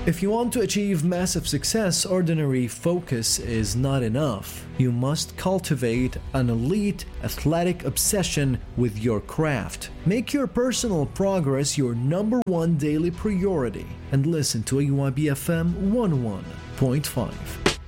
If you want to achieve massive success, ordinary focus is not enough. You must cultivate an elite, athletic obsession with your craft. Make your personal progress your number one daily priority and listen to AYBFM 101.5.